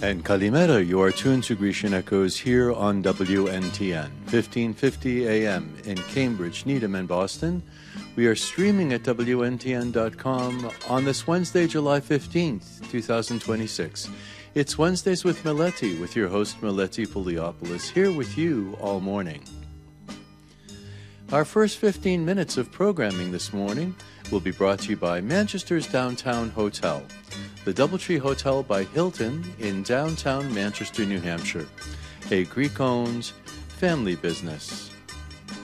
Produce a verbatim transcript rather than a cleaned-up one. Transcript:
And Kalimera, you are tuned to Grecian Echoes here on W N T N, fifteen fifty A M in Cambridge, Needham, and Boston. We are streaming at W N T N dot com on this Wednesday, July fifteenth, twenty twenty-six. It's Wednesdays with Meleti, with your host Meleti Poliopoulos, here with you all morning. Our first fifteen minutes of programming this morning will be brought to you by Manchester's Downtown Hotel, the Doubletree Hotel by Hilton in downtown Manchester, New Hampshire, a Greek-owned family business.